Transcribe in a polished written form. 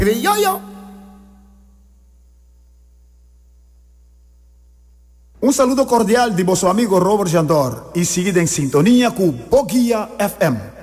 Criollo. Un saludo cordial de vuestro amigo Robert Jandor y seguid en sintonía con Boguía FM.